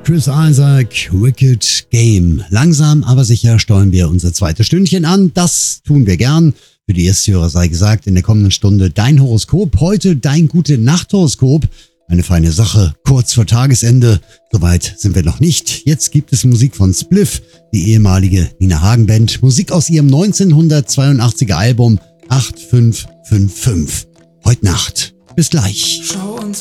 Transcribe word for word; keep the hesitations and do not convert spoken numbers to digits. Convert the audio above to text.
Chris Isaak, Wicked Game. Langsam, aber sicher steuern wir unser zweites Stündchen an. Das tun wir gern. Für die Ersthörer sei gesagt, in der kommenden Stunde dein Horoskop. Heute dein Gute-Nacht-Horoskop. Eine feine Sache, kurz vor Tagesende. Soweit sind wir noch nicht. Jetzt gibt es Musik von Spliff, die ehemalige Nina Hagen Band. Musik aus ihrem neunzehnhundertzweiundachtziger Album acht fünf fünf fünf. Heute Nacht. Bis gleich.